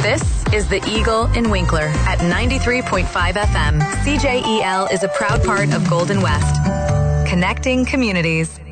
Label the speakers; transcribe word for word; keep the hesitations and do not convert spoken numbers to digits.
Speaker 1: This is the Eagle in Winkler at ninety-three point five F M. C J E L is a proud part of Golden West, connecting communities.